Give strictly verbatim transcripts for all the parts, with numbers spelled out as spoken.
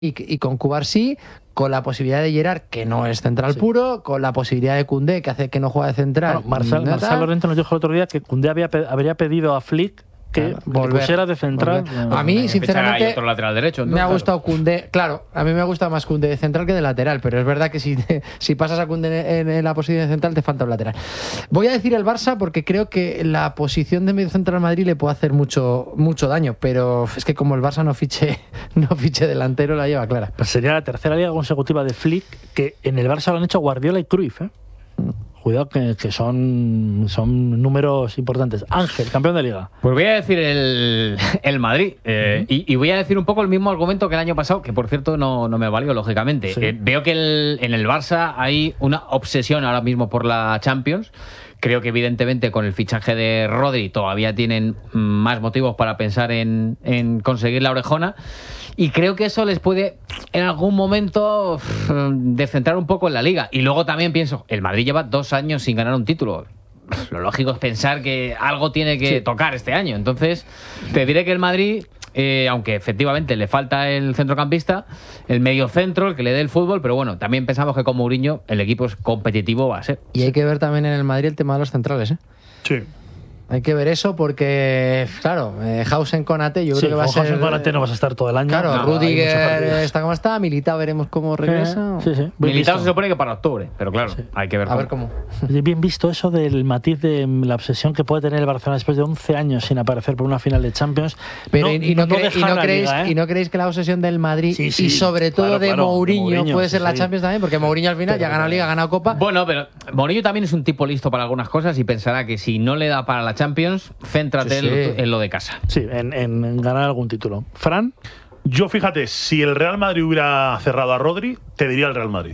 y, y con Cubarsí, con la posibilidad de Gerard, que no es central sí. puro, con la posibilidad de Koundé, que hace que no juega de central. Bueno, Marcel, Marcel Lorente nos dijo el otro día que Koundé había, habría pedido a Flick que volver, le pusiera de central. Volver. A mí, sinceramente, hay otro lateral derecho, me ha gustado Koundé. Claro, a mí me gusta más Koundé de central que de lateral, pero es verdad que si, te, si pasas a Koundé en, en la posición de central te falta un lateral. Voy a decir el Barça porque creo que la posición de medio central al Madrid le puede hacer mucho, mucho daño, pero es que como el Barça no fiche, no fiche delantero, la lleva clara. Pues sería la tercera liga consecutiva de Flick, que en el Barça lo han hecho Guardiola y Cruyff, ¿eh? Cuidado que, que son, son números importantes. Ángel, campeón de liga. Pues voy a decir el, el Madrid. Eh, uh-huh. y, y voy a decir un poco el mismo argumento que el año pasado, que por cierto no, no me valió, lógicamente. Sí. Eh, veo que el, en el Barça hay una obsesión ahora mismo por la Champions. Creo que evidentemente con el fichaje de Rodri todavía tienen más motivos para pensar en, en conseguir la orejona. Y creo que eso les puede en algún momento descentrar un poco en la liga. Y luego también pienso, el Madrid lleva dos años sin ganar un título. Lo lógico es pensar que algo tiene que sí. tocar este año. Entonces, te diré que el Madrid, eh, aunque efectivamente le falta el centrocampista, el mediocentro, el que le dé el fútbol, pero bueno, también pensamos que con Mourinho el equipo es competitivo, va a ser. Y hay que ver también en el Madrid el tema de los centrales, ¿eh? Sí. Hay que ver eso porque, claro, eh, Hausen con Ate, yo sí, creo que va a ser... Hausen con Ate no vas a estar todo el año. Claro, no, Rudiger está como está, Militao veremos cómo regresa. Sí, sí. Militao se supone que para octubre, pero claro, sí. hay que ver a cómo. ver cómo. Bien visto eso del matiz de la obsesión que puede tener el Barcelona después de once años sin aparecer por una final de Champions. Pero no, y, no no cre- y, no creéis, liga, ¿eh? y no creéis que la obsesión del Madrid sí, sí, y sobre todo claro, de, claro, Mourinho, de Mourinho puede ser sí, la sí. Champions también, porque Mourinho al final pero, ya ha ganado Liga, ha ganado Copa. Bueno, pero Mourinho también es un tipo listo para algunas cosas y pensará que si no le da para la Champions, céntrate sí, sí. en lo de casa. Sí, en, en ganar algún título. Fran. Yo, fíjate, si el Real Madrid hubiera cerrado a Rodri, te diría el Real Madrid.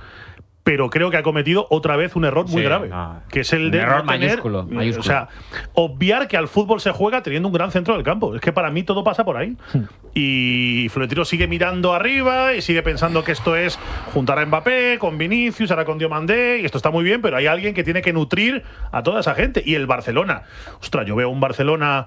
Pero creo que ha cometido otra vez un error muy sí, grave, no, que es el un de error no tener, mayúsculo, mayúsculo. O sea, obviar que al fútbol se juega teniendo un gran centro del campo. Es que para mí todo pasa por ahí. Hmm. Y Florentino sigue mirando arriba y sigue pensando que esto es juntar a Mbappé con Vinicius, ahora con Diomandé, y esto está muy bien, pero hay alguien que tiene que nutrir a toda esa gente. Y el Barcelona, ostras, yo veo un Barcelona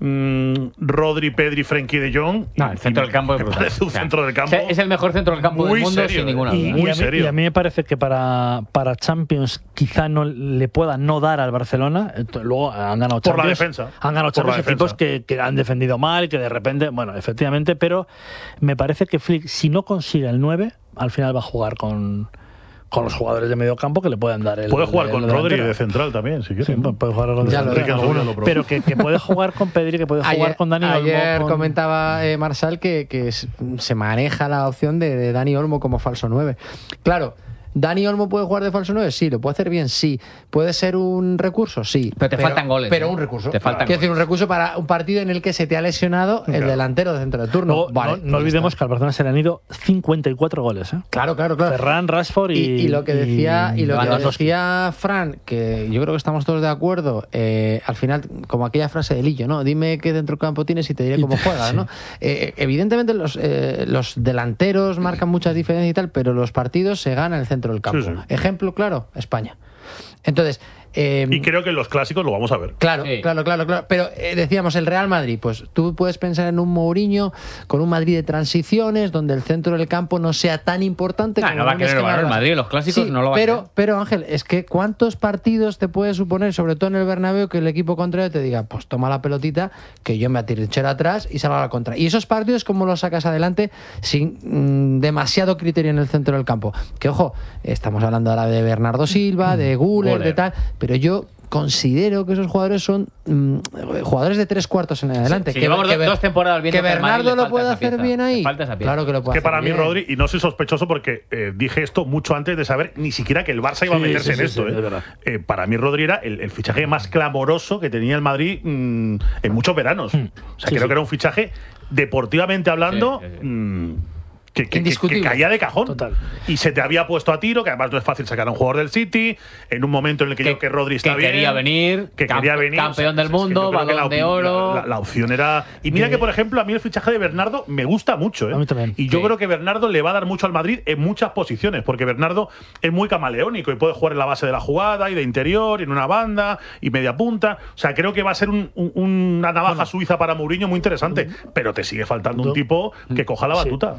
Mm, Rodri, Pedri, Frenkie de Jong. No, el centro del campo me parece un o sea, centro del campo. Es el mejor centro del campo muy del mundo, serio, sin ninguna duda. Y, muy y, a mí, serio. y a mí me parece que para, para Champions quizá no le pueda no dar al Barcelona. Luego han ganado Champions. Por la defensa. Han ganado Champions equipos que, que han defendido mal y que de repente, bueno, efectivamente, pero me parece que Flick, si no consigue el nueve, al final va a jugar con. con los jugadores de medio campo que le pueden dar el... Puede jugar el, con el Rodri de central también, si quiere. Sí, puede jugar con ya Rodri, lo, pero que, que puede jugar con Pedri, que puede jugar ayer, con Dani Olmo. Ayer con... comentaba eh, Marsal que, que se maneja la opción de, de Dani Olmo como falso nueve. Claro, ¿Dani Olmo puede jugar de falso nueve? Sí. ¿Lo puede hacer bien? Sí. ¿Puede ser un recurso? Sí. Pero te pero, faltan goles. Pero ¿eh? un recurso. Te faltan Quiero decir, un recurso para un partido en el que se te ha lesionado el claro. delantero de centro de turno. No, vale, no, pues no olvidemos está. que al Barcelona se le han ido cincuenta y cuatro goles. ¿eh? Claro, claro, claro. Ferran, Rashford y... Y, y lo que decía, y, y lo que decía Fran, que yo creo que estamos todos de acuerdo, eh, al final, como aquella frase de Lillo, ¿no? Dime qué centrocampo tienes y te diré cómo juegas, sí. ¿no? Eh, evidentemente los, eh, los delanteros marcan muchas diferencias y tal, pero los partidos se ganan en el centro del campo. Sí, sí. Ejemplo claro, España. Entonces, eh, y creo que en los clásicos lo vamos a ver. Claro, sí. claro, claro, claro. Pero eh, decíamos, el Real Madrid, pues tú puedes pensar en un Mourinho con un Madrid de transiciones, donde el centro del campo no sea tan importante. No, como no va a querer el Madrid, los clásicos sí, no lo va pero, a querer. Pero, Ángel, es que ¿cuántos partidos te puede suponer, sobre todo en el Bernabéu, que el equipo contrario te diga, pues toma la pelotita, que yo me atrinchero atrás y salga a la contra? Y esos partidos, ¿cómo los sacas adelante sin mmm, demasiado criterio en el centro del campo? Que, ojo, estamos hablando ahora de Bernardo Silva, de Güler, de tal, pero yo considero que esos jugadores son mmm, jugadores de tres cuartos en adelante. Sí, sí, que, llevamos que, dos temporadas viendo que Bernardo que lo puede hacer pieza. bien ahí. Claro que lo puede que hacer para bien. mí Rodri, y no soy sospechoso porque eh, dije esto mucho antes de saber ni siquiera que el Barça iba sí, a meterse sí, en sí, esto. Sí, eh. Eh, para mí Rodri era el, el fichaje más clamoroso que tenía el Madrid mmm, en muchos veranos. Mm. O sea, creo que era un fichaje deportivamente hablando. Sí, sí, sí. Mmm, Que, que, que, que caía de cajón. Total. Y se te había puesto a tiro, que además no es fácil sacar a un jugador del City, en un momento en el que, que yo que Rodri está que bien. Quería venir, que quería venir. Campeón del mundo, es que balón la, de oro. La, la, la opción era. Y mira que, que, por ejemplo, a mí el fichaje de Bernardo me gusta mucho. ¿eh? A mí también. Y yo sí. creo que Bernardo le va a dar mucho al Madrid en muchas posiciones, porque Bernardo es muy camaleónico y puede jugar en la base de la jugada y de interior, y en una banda y media punta. O sea, creo que va a ser un, un, una navaja bueno. suiza para Mourinho muy interesante. Pero te sigue faltando un tipo que coja la batuta. Sí. Pep Guardiola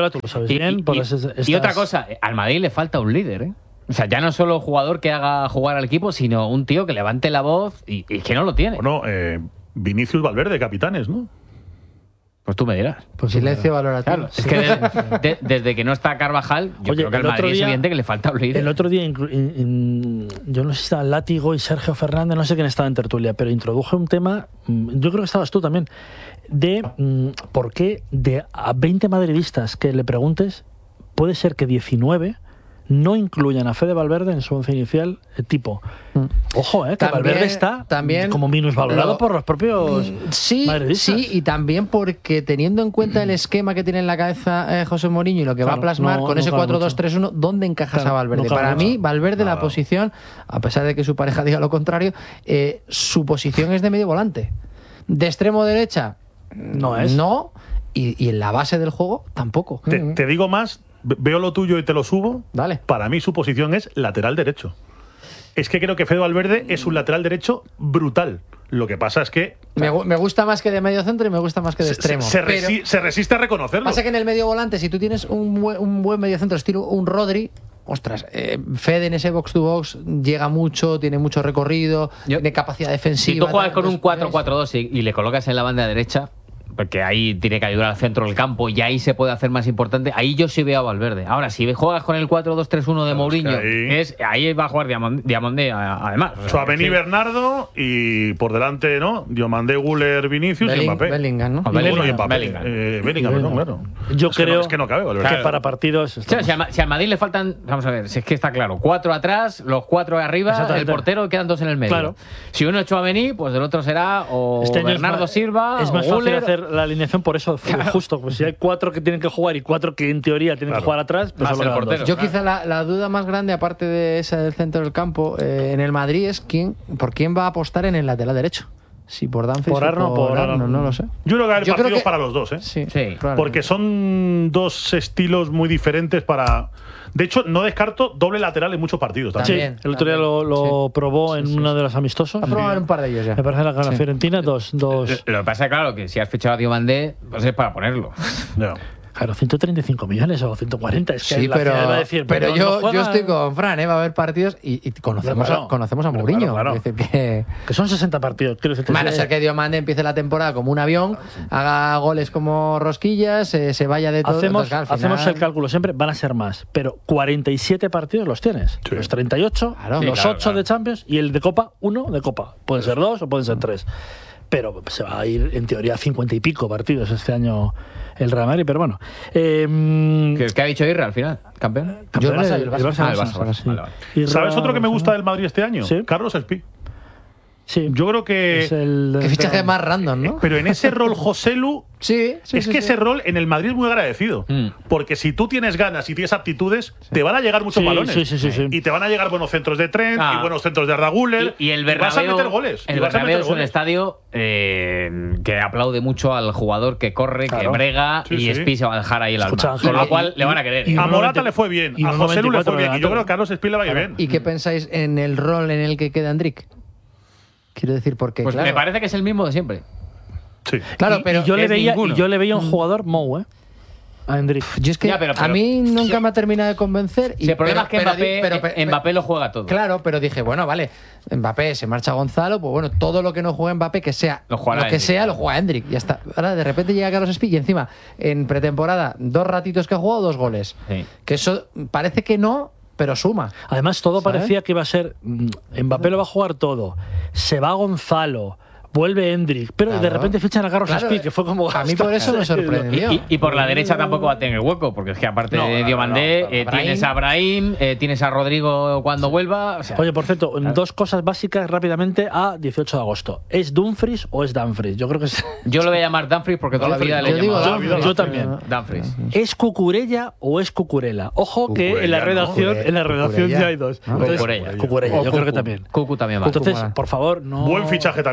Guardiola, tú lo sabes Y, bien. y- por y- eso es- y otra estás- cosa, al Madrid le falta un líder, ¿eh? O sea, ya no solo jugador que haga jugar al equipo, sino un tío que levante la voz y, y que no lo tiene. Bueno, eh, Vinicius Valverde, capitanes, ¿no? Pues tú me dirás. Pues Silencio valorativo. Claro, es que de- de- desde que no está Carvajal, yo Oye, creo que al el otro Madrid es día- evidente que le falta un líder. El otro día, inclu- in- in- yo no sé si estaba Látigo y Sergio Fernández, no sé quién estaba en tertulia, pero introduje un tema, mm, yo creo que estabas tú también, de mm, por qué de a veinte madridistas que le preguntes, puede ser que diecinueve no incluyan a Fede Valverde en su once inicial, eh, tipo. Mm. Ojo, eh, que También- Valverde está también como minusvalorado lo- por los propios Sí, madridistas. sí, y también porque teniendo en cuenta el esquema que tiene en la cabeza eh, José Mourinho y lo que va Claro, a plasmar no- con no ese cabe cuatro dos mucho. tres uno, ¿dónde encajas Claro, a Valverde? no cabe Para mucho. mí, Valverde, la Nada. posición, a pesar de que su pareja diga lo contrario, eh, su posición es de medio volante. De extremo derecha, No es. No, y, y en la base del juego, tampoco. Te, te digo más, ve- veo lo tuyo y te lo subo. Dale. Para mí su posición es lateral derecho. Es que creo que Fede Valverde es un lateral derecho brutal. Lo que pasa es que Me, gu- me gusta más que de medio centro y me gusta más que de se, extremo. se pero- resi- se resiste a reconocerlo. Pasa que en el medio volante, si tú tienes un buen, un buen medio centro, estilo un Rodri, ostras, eh, Fede en ese box to box llega mucho, tiene mucho recorrido, Yo- tiene capacidad Si defensiva. tú juegas tal, con un pues, cuatro pues, cuatro dos y, y le colocas en la banda derecha, porque ahí tiene que ayudar al centro del campo y ahí se puede hacer más importante, ahí yo sí veo a Valverde. Ahora, si juegas con el cuatro dos tres uno de Claro, es que Mourinho, ahí- es, ahí va a jugar Diamond- Diamandé a- además. O sea, Tchouaméni, sí. Bernardo y por delante, ¿no? Diomandé, Guller, Vinicius y Belling- Mbappé. Bellingham, ¿no? Ah, Bueno, y Bellingham, Mbappé. Bellingham. Eh, Bellingham, perdón, claro. Yo Es que creo no, es que no cabe, Valverde. que para partidos. O sea, si, al, Ma- si al Madrid le faltan, vamos a ver, si es que está claro, cuatro atrás, los cuatro arriba, el Exactamente. portero y quedan dos en el medio. Claro. Si uno es Tchouaméni, pues el otro será o Este año es Bernardo más- Silva es o más fácil Guller. hacer la alineación por eso, justo. Pues si hay cuatro que tienen que jugar y cuatro que en teoría tienen Claro. que jugar atrás, pues Más solo el quedan portero. dos. Yo quizá la, la duda más grande, aparte de esa del centro del campo, eh, en el Madrid es quién, por quién va a apostar en el lateral derecho. Si por Danfries Por o Arno, por por Arno, Arno. no lo sé. Yo creo que hay Yo creo partidos que- para los dos, ¿eh? Sí, Sí. probablemente. Porque son dos estilos muy diferentes para. De hecho, no descarto doble lateral en muchos partidos Sí, también. También, el otro día lo, también. lo Sí. probó en Sí, sí, uno sí. de los amistosos. Va a probar un par de ellos ya. Me parece la gana Sí. Fiorentina, dos. dos Lo que pasa es claro que si has fichado a Diomandé, pues es para ponerlo. Ya. Claro, ciento treinta y cinco millones o ciento cuarenta. Es que Sí, la pero, final va a decir, pero no- yo, no juega- yo estoy con Fran, ¿eh? Va a haber partidos y, y conocemos, Claro, a, conocemos a pero Mourinho. claro, claro. Es decir, que, Que son sesenta partidos. Quiero decirte, a no sí. ser que Diomande empiece la temporada como un avión, haga goles como rosquillas, eh, se vaya de todo. Hacemos, Entonces, claro, al hacemos final- el cálculo siempre, van a ser más, pero cuarenta y siete partidos los tienes. Sí. Los treinta y ocho, Claro. los Sí, claro, ocho claro. de Champions y el de Copa, uno de Copa. Pueden ser dos o pueden ser tres. Pero se va a ir, en teoría, a cincuenta y pico partidos este año el Real Madrid. Pero bueno. Eh, ¿Qué, qué ha dicho Irra al final? ¿Campeón? Yo el campeón, Barça, el Barça. Ah, el Barça, Barça, Barça, sí. vale, vale. Y ¿Sabes Real- otro que me gusta del Madrid este año? Sí. Carlos Espí. Sí. Yo creo que. Es el Qué fichaje más random, ¿no? Pero en ese rol, Joselu. Sí, sí, es sí, que sí. ese rol en el Madrid es muy agradecido. Mm. Porque si tú tienes ganas y tienes aptitudes, te van a llegar muchos Sí, balones. sí, sí, sí, sí. Y te van a llegar buenos centros de Trent Ah. y buenos centros de Raguler. Y, y el vas a Bernabéu, meter goles. y el vas a Bernabéu meter es un goles. estadio eh, que aplaude mucho al jugador que corre, que Claro. brega Sí, y sí. Espí se va a dejar ahí el alma. Escucha, Con Ángel, lo y- cual le van a y- querer. y- A uno Morata noventa le fue bien, y a uno Joselu le noventa y fue cuatro bien. Y yo creo que a delantero. Carlos Espí le va a ir bien. ¿Y qué pensáis en el rol en el que queda Endrick? Quiero decir, porque Pues claro, me parece que es el mismo de siempre. Sí. claro, Y- pero y yo le es veía ninguno. y yo le veía un jugador Mou, ¿eh? A Endrick. yo es que Ya, pero- a pero- mí nunca me ha terminado de convencer. Y, Si el problema pero- es que pero Mbappé, di- pero- pero- Mbappé lo juega todo. Claro, pero dije, bueno, vale, Mbappé se marcha Gonzalo, pues bueno, todo lo que no juegue Mbappé, que sea Lo jugará que Endrick. sea, lo juega Endrick. Ya está. Ahora de repente llega Carlos Espí y encima, en pretemporada, dos ratitos que ha jugado, dos goles. Sí. Que eso parece que no, pero suma. Además, todo ¿Sabes? parecía que iba a ser. mm, Mbappé lo va a jugar todo. Se va Gonzalo. Vuelve Endrick. Pero de Claro. repente fichan a Carlos Claro, Espí, que fue como. a mí por eso me Y, sorprendió. y- y por la derecha tampoco va a tener hueco, porque es que aparte No, de no, Diomandé, no, no, eh, Brahim. tienes a Brahim, eh, tienes a Rodrigo cuando vuelva. O sea, Oye, por cierto, dos cosas básicas rápidamente a dieciocho de agosto. ¿Es Dumfries o es Dumfries? Yo creo que es. yo lo voy a llamar Dumfries porque toda la vida le he Yo digo llamado Dumfries. Yo también. Dumfries. ¿Es Cucurella o es Cucurella? Ojo que en la Cucurella, ¿no? redacción, en la redacción Cucurella. ya hay dos. Ah, Entonces, Cucurella. Cucurella, O yo creo que Cucu. también. Cucu también va. Entonces, Cucu. por favor, no. Buen fichaje también ese. Que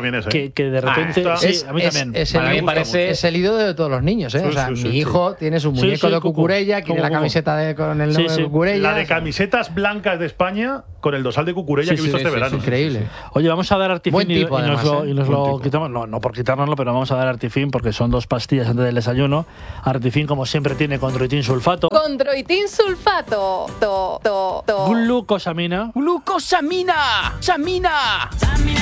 que, que de repente. Ah, sí, es, a mí es, también. Es el, Para mí parece- es el ídolo de todos los niños, ¿eh? Sí, o sea, sí, sí, mi sí. hijo tiene su Sí, muñeco sí, de Cucu. Cucurella, quiere Como la Cucu. camiseta de, con el Sí, nombre sí. de Cucurella. La de camisetas blancas de España con el dosal de Cucurella Sí, que he visto sí, este sí, verano. sí, Increíble. Oye, vamos a dar Artifin Buen y, tipo, y nos además, lo, ¿eh? y nos Buen lo tipo. quitamos. No, no por quitárnoslo, pero vamos a dar Artifin porque son dos pastillas antes del desayuno. Artifin, como siempre, tiene condroitin sulfato, Condroitin sulfato. To, to, to. glucosamina, Glucosamina, samina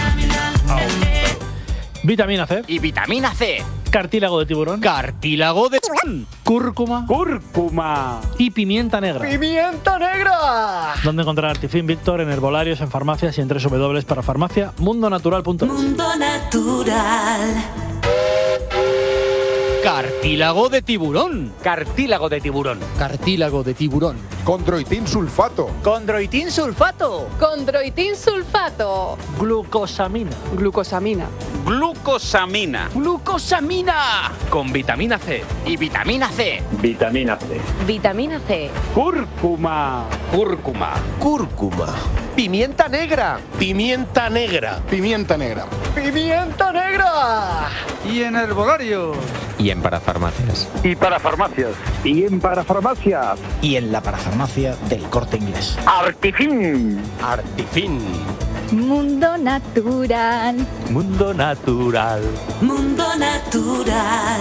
vitamina C, y vitamina C. cartílago de tiburón, Cartílago de cúrcuma cúrcuma. y pimienta negra. ¡Pimienta negra! ¿Dónde encontrar Artifin, Víctor? En herbolarios, en farmacias y en doble u doble u doble u para farmacia mundo natural punto es. Mundo Natural. Cartílago de tiburón. Cartílago de tiburón. Cartílago de tiburón. Condroitin sulfato. Condroitin sulfato. Condroitin sulfato. Glucosamina. Glucosamina. Glucosamina. Glucosamina. Con vitamina C. Y vitamina C. Vitamina C. Vitamina C. Cúrcuma. Cúrcuma. Cúrcuma. Pimienta negra. Pimienta negra. Pimienta negra. Pimienta negra. Y en herbolarios. Y en parafarmacias. Y para farmacias. Y en parafarmacias. Y en la parafarmacia del Corte Inglés. Artifin. Artifin. Mundo natural. Mundo natural. Mundo Natural.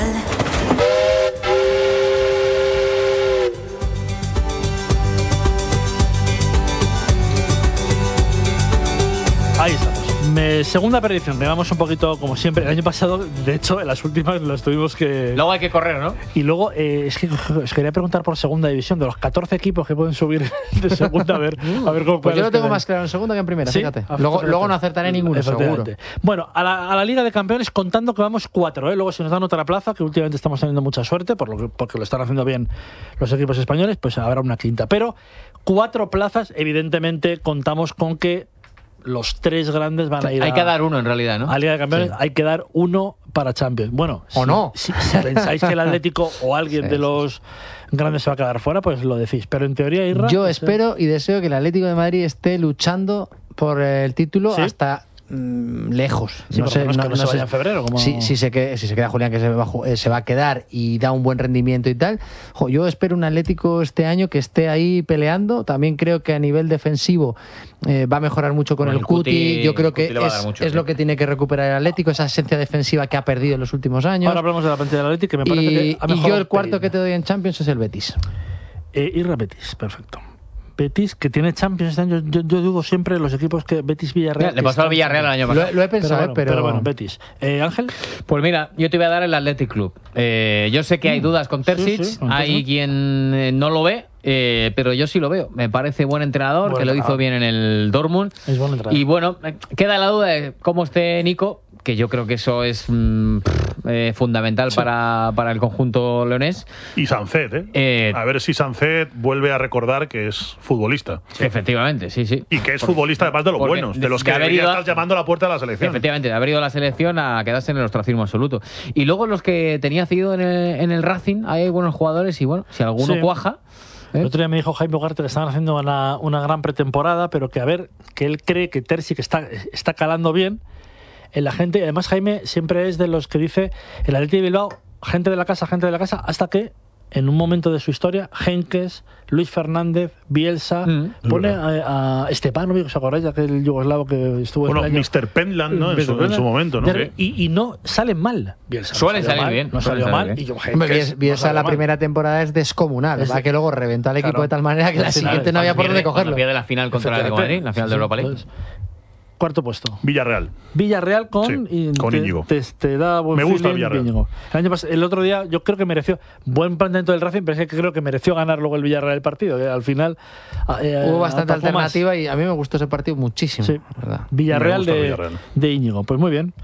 Ahí estamos. Me- segunda predicción, que vamos un poquito como siempre. El año pasado, de hecho, en las últimas las tuvimos que. Luego hay que correr, ¿no? Y luego, eh, es que os quería preguntar por segunda división, de los catorce equipos que pueden subir de segunda, a ver, a ver cómo Pues yo lo tengo quedan. más claro en segunda que en primera, ¿Sí? fíjate. Ah, Luego, fíjate. luego no acertaré ninguno, seguro. Efectivamente. Bueno, a la, a la Liga de Campeones contando que vamos cuatro, ¿eh? Luego si nos dan otra plaza, que últimamente estamos teniendo mucha suerte, por lo que, porque lo están haciendo bien los equipos españoles, pues habrá una quinta. Pero cuatro plazas, evidentemente contamos con que los tres grandes van a ir Hay a, que dar uno en realidad, ¿no? a Liga de Campeones, Sí. hay que dar uno para Champions. Bueno, ¿O si, no? Si, si pensáis que el Atlético o alguien Sí, de sí, los grandes se va a quedar fuera, pues lo decís. Pero en teoría, Irra, Yo pues, espero y deseo que el Atlético de Madrid esté luchando por el título ¿Sí? hasta mm, lejos. Sí, por lo menos que no se vaya en febrero, como- Si, si se queda, si se queda Julián, que se va, a ju- eh, se va a quedar y da un buen rendimiento y tal. Jo, yo espero un Atlético este año que esté ahí peleando. También creo que a nivel defensivo eh, va a mejorar mucho con, Con el, el Cuti. Cuti, Yo creo el Cuti que le va a es, dar mucho, es sí. lo que tiene que recuperar el Atlético, esa esencia defensiva que ha perdido en los últimos años. Ahora hablamos de la plantilla del Atlético, que me parece y, que ha y mejorado yo el un cuarto pelín. que te doy en Champions es el Betis. Eh, Irra Betis, perfecto. Betis, que tiene Champions este año. Yo, yo dudo siempre de los equipos que Betis Villarreal. Le pasó al Villarreal el año Lo, pasado. he- lo he pensado, Pero bueno, eh, pero, pero bueno, Betis. Eh, Ángel, Pues mira, yo te voy a dar el Athletic Club. Eh, yo sé que hay dudas con Terzic, sí, con hay Terzic. quien eh, no lo ve, eh, pero yo sí lo veo. Me parece buen entrenador, Buen que lo entrenador. hizo bien en el Dortmund. es buen entrenador. Y bueno, eh, queda la duda de cómo esté Nico, que yo creo que eso es mm, eh, fundamental para, para el conjunto leonés. Y Sancet, ¿eh? Eh, A ver si Sancet vuelve a recordar que es futbolista. Efectivamente, sí, sí. Y que es futbolista además de los porque buenos, de- de los de que haber debería ido a- estar llamando a la puerta de la selección. Efectivamente, de haber ido a la selección a quedarse en el ostracismo absoluto. Y luego los que tenía cedido en el, en el Racing, hay buenos jugadores y bueno, si alguno Sí. cuaja. ¿eh? El otro día me dijo Jaime Ugarte que estaban haciendo una, una gran pretemporada, pero que a ver, que él cree que Terzic está, está calando bien en la gente. Además, Jaime siempre es de los que dice el Athletic de Bilbao, gente de la casa, gente de la casa, hasta que en un momento de su historia, Henkes, Luis Fernández, Bielsa, Mm. pone Es a, a Stepanovic, ¿os acordáis? Aquel yugoslavo que estuvo Bueno, en el año- mister Penland, ¿no? En su, en su momento, ¿no? De- y, y no salen mal. Bielsa no Suelen salió salir mal, bien, No suelen salió salir mal. bien. Y John Hombre, Henkes Bielsa, no Bielsa salió la mal. primera temporada es descomunal. Es Va de- que luego reventó al equipo Claro. de tal manera que la Al final, siguiente no había por Cuando dónde pierde- cuando cogerlo. pierde la final contra el Atlético de Madrid, la final de Sí, Europa League. entonces, cuarto puesto. Villarreal. Villarreal con, Sí, y con te, Íñigo. Te, te da buen Me gusta feeling Villarreal. Íñigo. El, año pas- el otro día yo creo que mereció buen planteamiento del Racing, pero es que creo que mereció ganar luego el Villarreal el partido. Que al final eh, Hubo bastante atacó más. alternativa y a mí me gustó ese partido muchísimo. Sí. la verdad. Villarreal, Me gusta de, Villarreal. de Íñigo. Pues muy bien.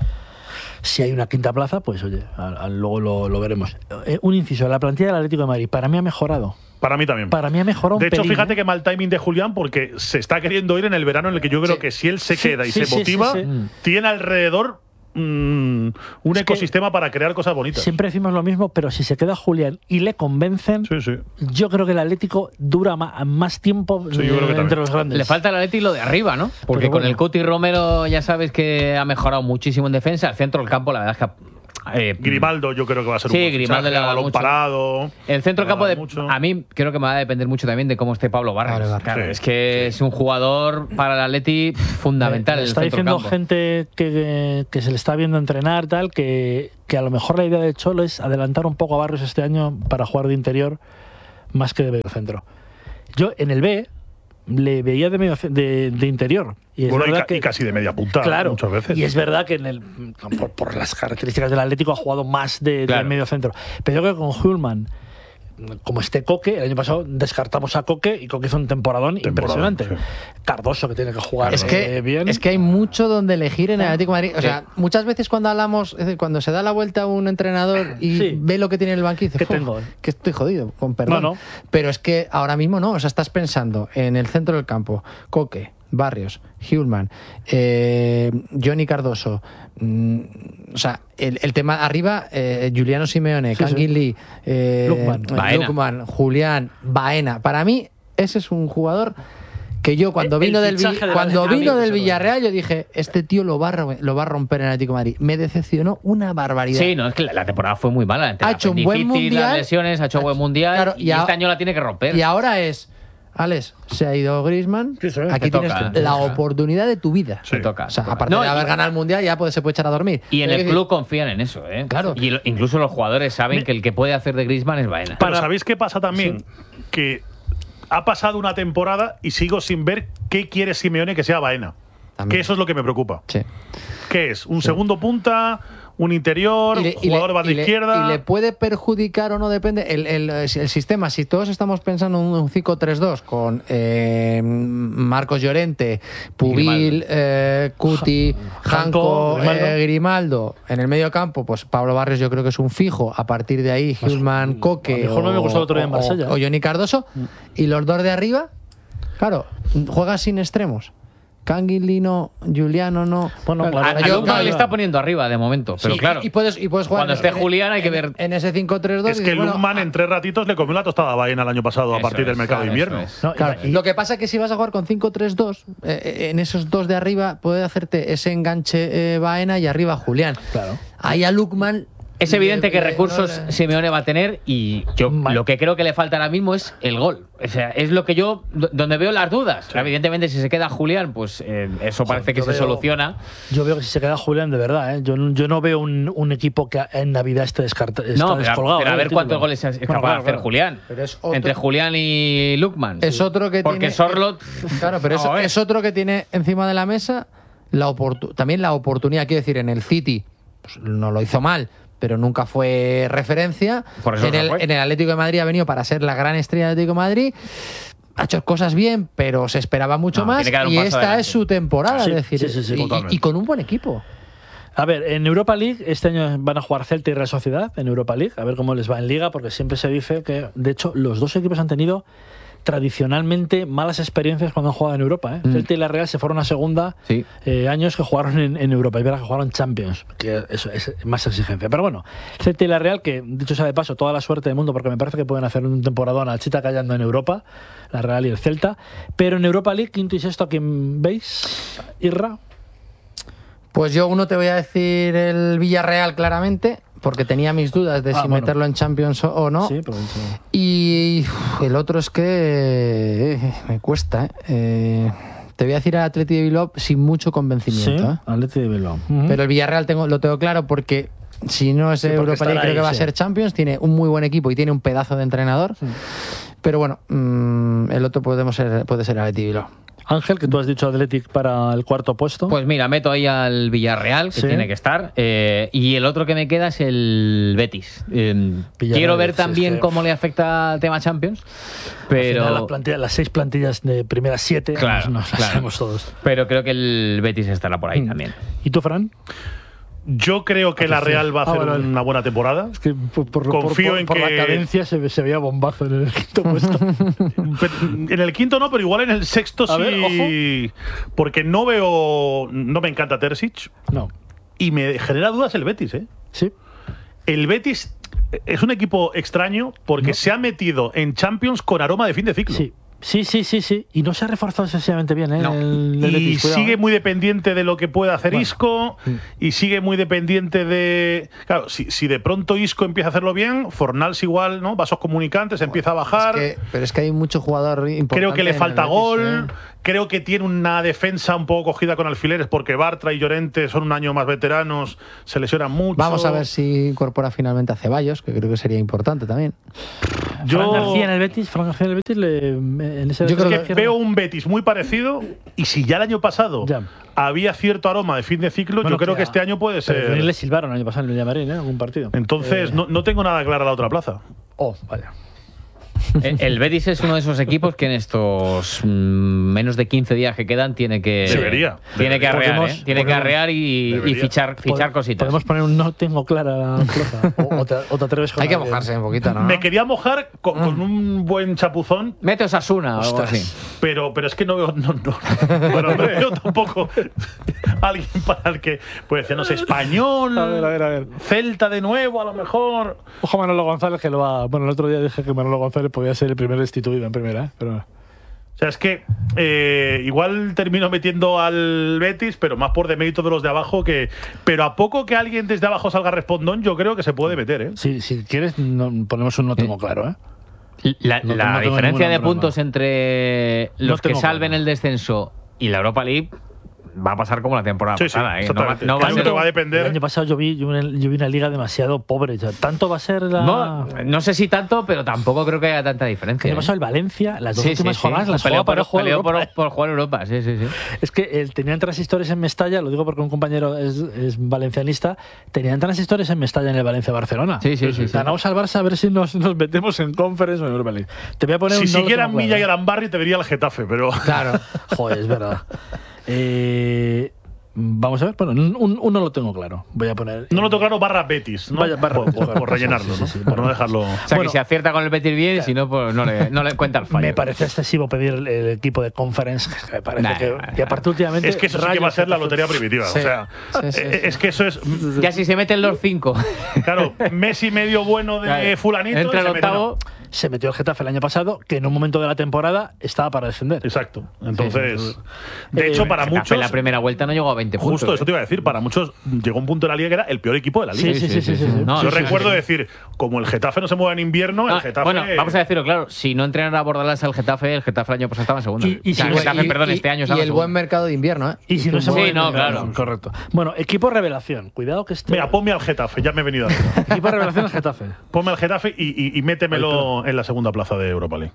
Si hay una quinta plaza, pues oye, al- al- luego lo, lo veremos. Eh, un inciso, la plantilla del Atlético de Madrid para mí ha mejorado. Para mí también. Para mí ha mejorado De un hecho, pelín, fíjate ¿eh? que mal timing de Julián porque se está queriendo ir en el verano en el que yo creo Sí. que si él se Sí, queda y sí, se sí, motiva, sí, sí. tiene alrededor mmm, un es ecosistema para crear cosas bonitas. Siempre decimos lo mismo, pero si se queda Julián y le convencen, sí, sí. yo creo que el Atlético dura más, más tiempo sí, yo creo que entre los grandes. Le falta al Atlético lo de arriba, ¿no? Porque bueno. con el Cuti Romero ya sabes que ha mejorado muchísimo en defensa. El centro del campo, la verdad es que Eh, Grimaldo yo creo que va a ser sí, un buen Grimaldo fichaje, le ha dado balón mucho. parado. El centro campo de mucho. a mí creo que me va a depender mucho también de cómo esté Pablo Barrios. Vale, vale. Claro, Sí, es que sí. es un jugador para el Atleti fundamental. Me el está centro diciendo campo. gente que, que se le está viendo entrenar tal que, que a lo mejor la idea de Cholo es adelantar un poco a Barrios este año para jugar de interior más que de medio centro. Yo en el B le veía de medio de, de interior y es Bueno, y, verdad ca que y casi de media punta, claro, muchas veces. y es verdad que en el, por, por las características del Atlético ha jugado más de, Claro. de medio centro, pero yo creo que con Hulman, como este Coque, el año pasado descartamos a Coque y Coque hizo un temporadón, Temporadón, impresionante. sí. Cardoso, que tiene que jugar Es que, eh, bien. es que hay mucho donde elegir en el Atlético de Madrid. O Sí. sea, muchas veces cuando hablamos, es decir, cuando se da la vuelta a un entrenador y Sí. ve lo que tiene en el banquillo, dice, ¿Qué "Uf, tengo?". que estoy jodido, con perdón. No, no. Pero es que ahora mismo no. O sea, estás pensando en el centro del campo, Coque, Barrios, Hulman, eh, Johnny Cardoso. mm, o sea, el, el tema arriba, eh, Giuliano Simeone, Sí, sí. Kangin Lee, eh, Lookman. Baena. Lookman, Julián, Baena. Para mí, ese es un jugador que yo cuando El vino del, fichaje Vi- de la- cuando a mí vino me del sorprende. Villarreal, yo dije, este tío lo va, a, ro- lo va a romper en el Atlético de Madrid. Me decepcionó una barbaridad. Sí, no, es que la, la temporada fue muy mala. Entre Ha la hecho un buen apendicitis, las mundial. lesiones, ha hecho buen mundial Claro, y, y a- este año la tiene que romper. Y ahora es, Alex, se ha ido Griezmann, Sí, sí. aquí Te tienes toca, la te toca. oportunidad de tu vida. Te toca. O sea, te toca. aparte No, de haber y- ganado el mundial, ya puede, se puede echar a dormir. Y en Pero el es club confían en eso, ¿eh? Claro. Y lo- incluso los jugadores saben que el que puede hacer de Griezmann es Baena. Pero ¿sabéis qué pasa también? Que ha pasado una temporada y sigo sin ver qué quiere Simeone que sea Baena. También. Que eso es lo que me preocupa. Sí. ¿Qué es? ¿Un segundo punta? ¿Un interior? Y le- y ¿Jugador le- banda y le- izquierda? Y le puede perjudicar o no, depende. El, el- el sistema, si todos estamos pensando en un cinco tres dos con eh, Marcos Llorente, Pubil, eh, Cuti, Janko, Janko, Grimaldo. eh, Grimaldo, en el medio campo, pues Pablo Barrios yo creo que es un fijo. A partir de ahí, Hulman, Coque a lo mejor no me gustó el otro día en o- Marsella. o Johnny Cardoso. Y los dos de arriba, claro, juegan sin extremos. Canguilí no, Giuliano no. Bueno, A, claro, a yo- Luka yo- le está poniendo arriba de momento, pero Sí, claro. Y, y puedes, y puedes jugar. Cuando esté en- Julián hay que en- ver- En ese cinco tres dos. Es que Lukman en tres ratitos le comió la tostada a Baena el año pasado a Eso partir del es, mercado de eso invierno. es. No, Claro, y- lo que pasa es que si vas a jugar con cinco tres dos, eh, en esos dos de arriba puede hacerte ese enganche eh, Baena y arriba Julián. Claro. Ahí a Lukman. Es evidenте que le- recursos no le- Simeone va a tener y yo Mal. lo que creo que le falta ahora mismo es el gol. O sea, es lo que yo, do- donde veo las dudas. Evidentemente, si se queda Julián, pues eh, eso parece que yo se veo- soluciona. Yo veo que si se queda Julián, de verdad, ¿eh? yo, no- yo no veo un, un equipo que en Navidad esté, descarta, está No, pero, descolgado. pero a ¿eh? ver el cuántos título. goles es, es Bueno, capaz claro, de hacer claro. Julián. Pero es otro- Entre Julián y Lukman. Es otro que Porque tiene. Sorlot. Claro, pero es, Vamos a ver. es otro que tiene encima de la mesa la oportu- también la oportunidad. Quiero decir, en el City pues, no lo hizo mal, pero nunca fue referencia. Por eso en, no el, fue. en el Atlético de Madrid ha venido para ser la gran estrella del Atlético de Madrid. Ha hecho cosas bien, pero se esperaba mucho No, más. tiene que dar un Y paso esta adelante. es su temporada. Sí, es decir, sí, sí, sí, y- y, totalmente. y con un buen equipo. A ver, en Europa League, este año van a jugar Celta y Real Sociedad en Europa League, a ver cómo les va en Liga, porque siempre se dice que, de hecho, los dos equipos han tenido tradicionalmente malas experiencias cuando han jugado en Europa. ¿eh? Mm. Celta y la Real se fueron a segunda Sí. eh, años que jugaron en, en Europa, y verás que jugaron Champions, que eso es más exigencia. Pero bueno, Celta y la Real, que dicho sea de paso, toda la suerte del mundo, porque me parece que pueden hacer un temporadón al Chita callando en Europa, la Real y el Celta. Pero en Europa League, quinto y sexto, ¿a quién veis? Irra. Pues yo uno te voy a decir el Villarreal claramente, porque tenía mis dudas de Ah, si bueno. meterlo en Champions o o no. Sí, pero... Y uf, el otro es que eh, me cuesta. ¿eh? Eh, te voy a decir al Atleti de Bilbao sin mucho Sí, convencimiento. ¿eh? Atleti de Bilbao. Pero el Villarreal tengo, lo tengo claro porque si no es Sí, porque Europa League estará creo que ahí, va a sí. ser Champions. Tiene un muy buen equipo y tiene un pedazo de entrenador. Pero bueno, mm, el otro podemos ser, puede ser el Atleti de Bilbao. Ángel, que tú has dicho Athletic para el cuarto puesto. Pues mira, meto ahí al Villarreal, que Sí. tiene que estar. eh, y el otro que me queda es el Betis. Eh, Villarreal, quiero ver sí, también es que- cómo le afecta el tema Champions. Al Pero, final, las, plantillas- las seis plantillas de primeras siete, Claro, nos, nos las claro. sabemos todos. pero creo que el Betis estará por ahí Mm. también. ¿Y tú, Fran? Yo creo que la Real va a Ah, hacer vale, vale. una buena temporada. Es que por, por- Confío por- en por que- la cadencia se, se veía bombazo en el quinto puesto. Pero en el quinto no, pero igual en el sexto A sí. ver, Porque no veo. No me encanta Terzic. No. Y me genera dudas el Betis, ¿eh? Sí. El Betis es un equipo extraño porque no. se ha metido en Champions con aroma de fin de ciclo. Sí. Sí, sí, sí, sí. Y no se ha reforzado excesivamente bien, ¿eh? No. El, el y Betis, cuidado, sigue ¿eh? muy dependiente de lo que pueda hacer bueno. Isco. Mm. Y sigue muy dependiente de. Claro, si, si de pronto Isco empieza a hacerlo bien, Fornals igual, ¿no? Vasos comunicantes, bueno, empieza a bajar. Es que, pero es que hay mucho jugador importante. Creo que le falta Betis, gol. ¿eh? Creo que tiene una defensa un poco cogida con alfileres porque Bartra y Llorente son un año más veteranos, se lesionan mucho. Vamos a ver si incorpora finalmente a Ceballos, que creo que sería importante también. Yo, Fran García en el Betis, Fran García en el Betis, le, en ese yo creo que veo un Betis muy parecido y si ya el año pasado ya. había cierto aroma de fin de ciclo, bueno, yo creo que, que este año puede ser. Pero le silbaron el año pasado en el Llamarín, ¿eh? Algún partido. Entonces eh. no, no tengo nada clara la otra plaza. Oh, vaya. El, el Betis es uno de esos equipos que en estos mm, menos de quince días que quedan tiene que debería, tiene debería. que arrear, Podemos, ¿eh? tiene podemos, que arrear y, y fichar fichar Pod, cositas. Podemos poner un no tengo clara la plaza o, o, te, o te atreves con Hay que mojarse un poquito, ¿no? Me quería mojar con, con un buen chapuzón. Mete Osasuna o algo así. Pero, pero es que no veo. No, no. Bueno, no veo tampoco alguien para el que. Pues decir, no sé, Español. A ver, a ver, a ver. Celta de nuevo, a lo mejor. Ojo, Manolo González, que lo va. Bueno, el otro día dije que Manolo González podía ser el primer destituido en primera, ¿eh? Pero. O sea, es que eh, igual termino metiendo al Betis, pero más por demérito de los de abajo que. Pero a poco que alguien desde abajo salga respondón, yo creo que se puede meter, ¿eh? Sí, si quieres, no, ponemos un no tengo claro, ¿eh? La, no, la no diferencia de puntos broma. entre los no que salven claro. el descenso y la Europa League va a pasar como la temporada sí, pasada. Sí, ¿eh? No va, no va a ser... que va a depender. El año pasado yo vi, yo vi, una, yo vi una liga demasiado pobre. Ya. ¿Tanto va a ser la...? No, no sé si tanto, pero tampoco creo que haya tanta diferencia. El año pasado el Valencia, las dos sí, últimas sí, jornadas sí. las peleó jugaba para por, jugar peleó Europa. Por, por jugar Europa, sí, sí, sí. Es que eh, tenían transistores en Mestalla, lo digo porque un compañero es, es valencianista, tenían transistores en Mestalla en el Valencia-Barcelona. Sí, sí, sí. sí Ganamos sí. al Barça a ver si nos, nos metemos en Conference o en Europa League. Te voy a poner si un no siguieran Milla claro. y Arambarri te vería el Getafe, pero… Claro. Joder, es verdad. Eh… Vamos a ver, bueno, un, uno lo tengo claro. Voy a poner. No lo tengo claro, barra Betis, ¿no? Vaya, barra, por, por, por rellenarlo, sí, sí, sí, ¿no? Por no dejarlo. O sea, bueno, que si acierta con el Betis bien, claro. si no, pues no le, no le cuenta el fallo. Me parece excesivo pedir el, el equipo de Conference. Me parece nah, que. nah, nah. Y aparte, últimamente. Es que eso sí que va a ser la lotería primitiva. Sí. O sea, sí, sí, sí. es que eso es. Ya si se meten los cinco. Claro, Messi medio bueno de claro. Fulanito. Entra el octavo. Se metió el Getafe el año pasado, que en un momento de la temporada estaba para descender. Exacto. Entonces, sí, sí, sí. de hecho, eh, para Getafe muchos. En la primera vuelta no llegó a veinte puntos. Justo, eso te iba a decir. Para muchos llegó un punto de la liga que era el peor equipo de la liga. Sí, sí, sí. sí, sí, sí. No, Yo sí, recuerdo sí. decir, como el Getafe no se mueve en invierno, el Ah, Getafe. bueno, vamos a decirlo claro. Si no entrenara a Bordalás al Getafe, el Getafe el año pasado estaba en segunda. Y, y o sea, si el Getafe, y, perdón, y, este año y estaba el en buen segunda. mercado de invierno, ¿eh? Y si no se Sí, mueve. no, claro. Correcto. Bueno, equipo revelación. Cuidado que este. Mira, ponme al Getafe, ya me he venido a Equipo revelación al Getafe. Ponme al Getafe y, y, y métemelo en la segunda plaza de Europa League.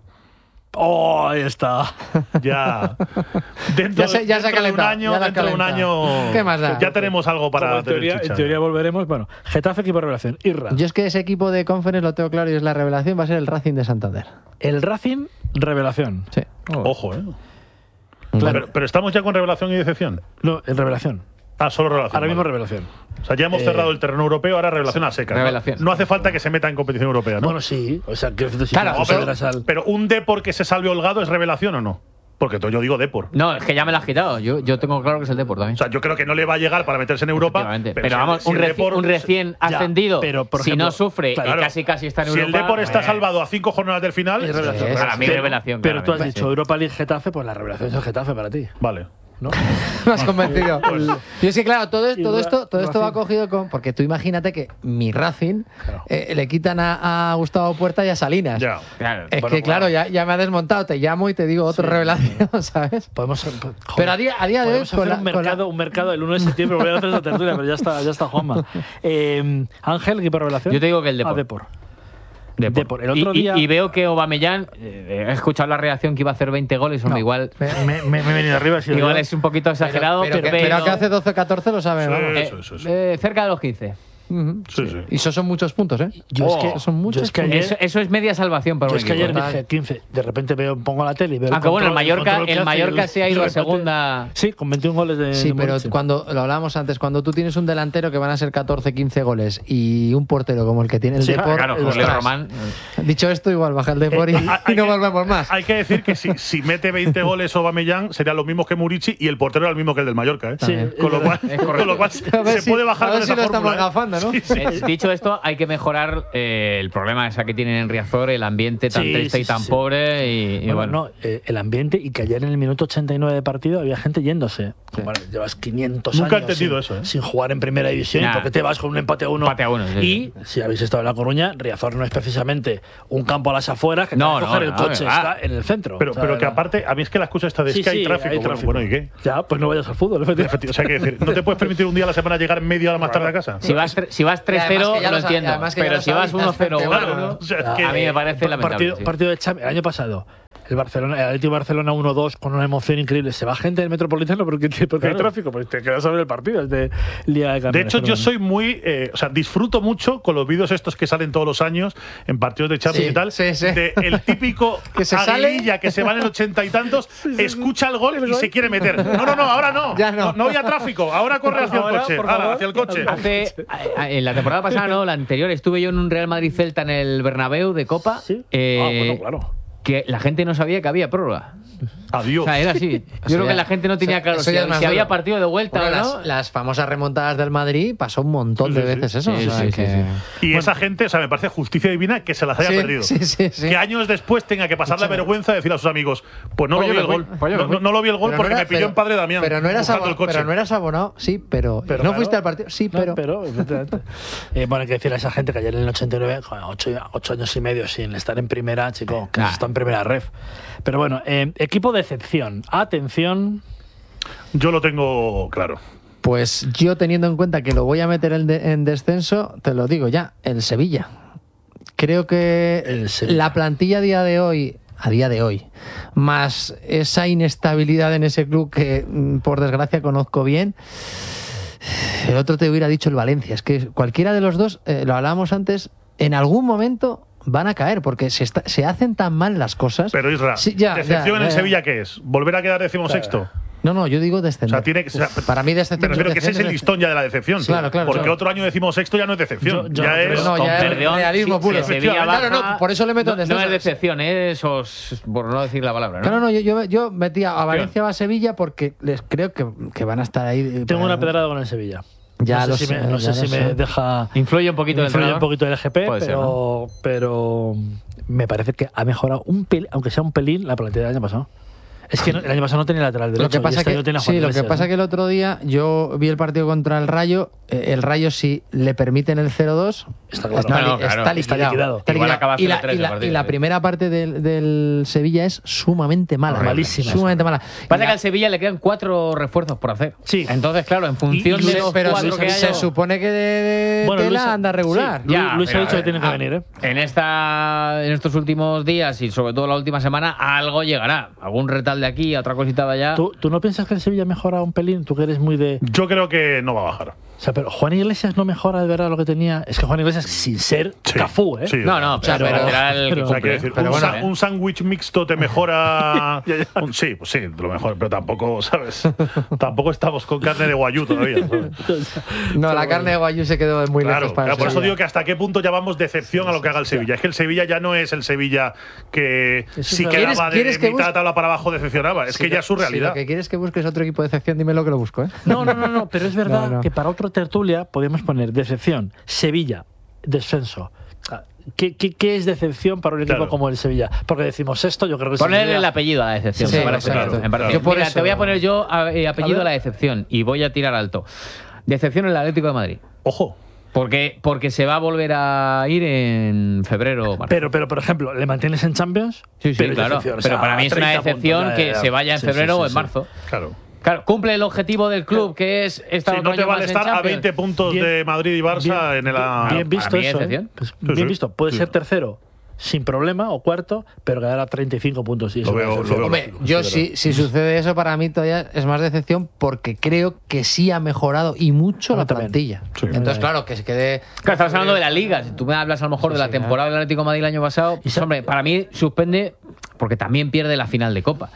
Oh, ahí está. Ya. Dentro, ya se, ya dentro se de un año, ya dentro de un año. ¿Qué más da? Ya tenemos algo para en teoría, tener chicha. en teoría volveremos. Bueno, Getafe, equipo revelación. Irra. Yo es que ese equipo de Conference lo tengo claro y es la revelación, va a ser el Racing de Santander. El Racing, revelación. Sí. Ojo, ¿eh? Claro. Pero, pero estamos ya con revelación y decepción. No, en revelación. Ah, solo revelación. Ahora mismo vale. revelación. O sea, ya hemos Eh, cerrado el terreno europeo, ahora revelación a secas. Revelación. ¿no? No hace falta que se meta en competición europea, ¿no? Bueno, sí. O sea, quiero decir, si Claro, tú No, pero, saldrás al- pero un Depor que se salve holgado es revelación o no. Porque yo digo Depor. No, es que ya me lo has quitado. Yo, yo tengo claro que es el Depor también. O sea, yo creo que no le va a llegar para meterse en Europa. Pero, Pero, pero si vamos, el, si un, el reci Depor, un recién Ya, ascendido, pero, por si ejemplo, no sufre claro, y casi casi está en si Europa. el Depor está eh, salvado a cinco jornadas del final. Es revelación. Sí, Para mí, Pero- revelación. Pero tú has claramente, dicho sí. Europa League Getafe, pues la revelación es el Getafe para ti. Vale. ¿No? Me has convencido. Yo es que, claro, todo, Y todo Ra- esto, todo esto va Racing. cogido con. Porque tú imagínate que mi Racing Claro. eh, le quitan a, a Gustavo Puerta y a Salinas. Ya. Claro. Es Bueno, que, claro, bueno. ya, ya me ha desmontado. Te llamo y te digo otra Sí. revelación, ¿sabes? Podemos. Joder, Pero a día, a día de hoy. podemos hacer con la- un, con la- mercado, un mercado el uno de septiembre. Voy a hacer esa tertulia, pero ya está, ya está Juanma. Eh, Ángel, equipo revelación. Yo te digo que el Depor. Ah, Depor. Depor. Depor. El otro y, y- día- y veo que Aubameyang, eh, he escuchado la reacción que iba a hacer veinte goles, hombre, No. igual, Me, me- me- me he venido arriba. Si igual es un poquito exagerado, pero, pero, pero que, pero que hace doce catorce lo saben, Sí. vamos. eh, Eso, eso, eso. eh, cerca de los quince. Uh-huh. Sí, sí. Y eso son muchos puntos, ¿eh? Yo Oh, es que, son muchos yo es que puntos. ayer, Eso, eso es media salvación para yo un es que equipo. ayer dije quince. De repente veo, pongo la tele y veo. Aunque bueno, el control- Mallorca, control que el hace Mallorca y- se ha y ido de a repente- segunda. Sí, con veintiún goles de. Sí, de pero Muricy. cuando lo hablábamos antes, cuando tú tienes un delantero que van a ser catorce, quince goles y un portero como el que tiene el Sí, Depor, Claro, José ostras, Román. dicho esto, igual baja el Depor y, Eh, hay y no que- volvemos más. Hay que decir que si, si mete veinte goles Aubameyang serían los mismos que Murici y el portero era el mismo que el del Mallorca. ¿eh? Sí, Con lo cual, Es correcto. con lo cual A ver se si- puede bajar a ver con si esa lo estamos fórmula, ¿eh? gafando, ¿no? Sí, sí. Eh, dicho esto, hay que mejorar eh, el problema esa que tienen en Riazor, el ambiente tan Sí, triste sí, y tan sí. pobre. Y, y Bueno, bueno, no, eh, el ambiente y que ayer en el minuto ochenta y nueve de partido había gente yéndose. Bueno, llevas quinientos Nunca he años entendido sin, eso, ¿eh? sin jugar en primera división. Nah. ¿Y por qué te vas con un empate a uno? Empate a uno, sí, y si habéis estado en La Coruña, Riazor no es precisamente un campo a las afueras que No, te no, coger el no, coche, ah. está en el centro. Pero, O sea, pero que era- aparte, a mí es que la excusa está de Sí, es que hay sí, tráfico. hay Bueno, tráfico. bueno, ¿y qué? Ya, pues no vayas al fútbol, efectivamente. O sea, que decir, ¿no te puedes permitir un día a la semana llegar media hora más tarde a casa? si vas, tre- si vas tres además cero, que ya lo lo sa- entiendo. además que ya Pero lo si vas sabes, uno cero claro. uno, O sea, es Ah, que- a mí me parece Pa- lamentable. Partido, sí. partido de Champions. El año pasado, el Barcelona, el Atlético Barcelona uno dos con una emoción increíble. Se va gente del Metropolitano porque, porque hay Claro. tráfico, pues te quedas a ver el partido. Es de Liga de De Campeones. hecho, pero yo bueno. soy muy. Eh, o sea, disfruto mucho con los vídeos estos que salen todos los años en partidos de Champions Sí, y tal. sí, sí. De el típico Que se sale. aguililla que se va en el ochenta y tantos, escucha el gol y se quiere meter. No, no, no, ahora no. Ya no. No, había tráfico. Ahora corre hacia Ahora, el coche. por Ahora, favor. hacia el coche. Hace, a- a- en la temporada pasada, no, la anterior, estuve yo en un Real Madrid Celta en el Bernabéu de Copa. Sí. eh, Ah, bueno, claro. Que la gente no sabía que había prórroga. Adiós. O sea, era así. Yo creo ya- que la gente no tenía eso- claro eso si, ya es más si había duro. partido de vuelta Bueno, o no. las, las famosas remontadas del Madrid pasó un montón de Sí, sí, veces sí. eso. Sí, o sea, sí, que- sí, sí. Y esa gente, o sea, me parece justicia divina que se las haya Sí, perdido. sí, sí, sí. Que años después tenga que pasar la vergüenza de decir a sus amigos, pues no Pues lo yo vi el me gol. fui, pues yo me No, fui. no- no lo vi el gol Pero porque no era- me pilló pero- en Padre Damián. Pero no eras, buscando abo- el coche. pero no eras abonado, sí, pero, Pero no claro. fuiste al partido, sí, No, pero. pero, efectivamente. Eh, bueno, hay que decir a esa gente que ayer en el ochenta y nueve, joder, ocho, ocho años y medio sin estar en primera, chico, que Nah. está en primera ref. Pero bueno, eh, equipo de excepción. Atención. Yo lo tengo claro. Pues yo teniendo en cuenta que lo voy a meter en, de- en descenso, te lo digo ya, el Sevilla. Creo que El Sevilla. la plantilla a día de hoy, a día de hoy, más esa inestabilidad en ese club que mm, por desgracia conozco bien. El otro te hubiera dicho el Valencia. Es que cualquiera de los dos, eh, lo hablábamos antes, en algún momento van a caer porque se, está- se hacen tan mal las cosas. Pero Isra, Sí, ya, ¿decepción ya, en el ya. Sevilla qué es? ¿Volver a quedar decimosexto? No, no, yo digo descender. O sea, tiene que, o sea, Para mí me decepción. refiero que ese es el decepción listón ya de la decepción. Claro, claro, Porque claro. otro año decimosexto ya no es decepción. Yo- yo ya no creo. es. No, Con ya es perdón, realismo si- puro. si Sevilla Claro, baja, no, por eso le meto en no, no descenso. es decepción, es os- por no decir la palabra. ¿no? Claro, no, yo, yo, yo metía a Valencia o a Sevilla porque les creo que, que van a estar ahí. eh, Tengo para- una pedrada con el Sevilla. Ya no lo sé si sé, me, no ya sé lo si me sé. deja. Influye un poquito el influye un entrenador. poquito el G P, Puede ser, pero, pero me parece que ha mejorado un pelín, aunque sea un pelín, la plantilla del año pasado. Es que no- el año pasado no tenía lateral derecho. Lo que y pasa este que, año tiene a Juan sí, lo que Iglesias, pasa ¿no? que el otro día yo vi el partido contra el Rayo. eh, El Rayo, si le permiten el cero dos, Está claro. está, Bueno, li- claro. está Está liquidado. liquidado. Está Igual liquidado. acaba y, la, cero tres y, la, el partido, y la sí. primera parte del, del Sevilla es sumamente mala. Horrible. Malísima. Sumamente mala. Pasa Y que la- al Sevilla le quedan cuatro refuerzos por hacer. Sí. Entonces, claro, en función Y- y de se- los pero cuatro se, que se haya. supone que de, de Bueno, tela Luis- anda regular. sí. Lu- Luis ha pero, dicho que eh, tiene que ah, venir, ¿eh? En, esta, en estos últimos días y sobre todo la última semana, algo llegará. Algún retal de aquí, otra cosita de allá. ¿Tú, ¿Tú no piensas que el Sevilla mejora un pelín? Tú que eres muy de. Yo creo que no va a bajar. O sea, pero Juan Iglesias no mejora de verdad lo que tenía. Es que Juan Iglesias, sin ser Sí. Cafú, ¿eh? Sí, No, no, O sea, pero, pero- lateral que pero- O sea, quiero cumple, decir, pero un, bueno, sa- ¿eh? un sándwich mixto te mejora. un- sí, pues sí, lo mejor, pero tampoco, ¿sabes? Tampoco estamos con carne de guayú todavía. ¿sabes? No, la carne de Guayú se quedó muy Claro, lejos para claro, el por eso Sevilla. digo que hasta qué punto llamamos decepción a lo que haga el Sevilla. Es que el Sevilla ya no es el Sevilla que es si verdad. quedaba ¿Quieres- de quieres que mitad de bus- tabla para abajo decepcionaba. Es Si que ya lo- es su Si realidad. lo que quieres que busques otro equipo de excepción, dímelo que lo busco, ¿eh? No, no, no, no, pero es verdad No, no. que para otro tertulia podríamos poner decepción, Sevilla, descenso. Ah, ¿Qué, qué, qué es decepción para un equipo Claro. como el Sevilla? Porque decimos esto, yo creo que Ponerle Sevilla- el apellido a la decepción, Sí, me parece exacto. claro, me parece. Yo por Mira, eso- te voy a poner yo a- eh, apellido A a, ver. la decepción y voy a tirar alto. Decepción en el Atlético de Madrid. Ojo. Porque, porque se va a volver a ir en febrero o marzo. Pero, pero, por ejemplo, ¿le mantienes en Champions? Sí, sí, Pero es claro. decepción, o Pero sea, para mí es una treinta decepción puntos, ya, que ya, ya. se vaya en Sí, febrero sí, o sí, en sí. marzo. Claro. Claro, cumple el objetivo del club, que es estar Si otro no te año vale más en estar a Champions. veinte puntos Bien- de Madrid y Barça Bien- en el. Bien visto para mí eso, decepción. ¿eh? Pues Sí, bien sí. visto. Puede Sí. ser tercero sin problema, o cuarto, pero quedar a treinta y cinco puntos. Y Lo eso veo- me lo decepciona. veo Hombre, yo si, si sucede eso, para mí todavía es más decepción porque creo que sí ha mejorado y mucho A mí la también. plantilla. Sí. Entonces, claro, que se quede... Claro, estamos hablando de la Liga. Si tú me hablas a lo mejor Sí, de la sí, temporada del Atlético de Madrid el año pasado, pues, sa- hombre, para mí suspende porque también pierde la final de Copa.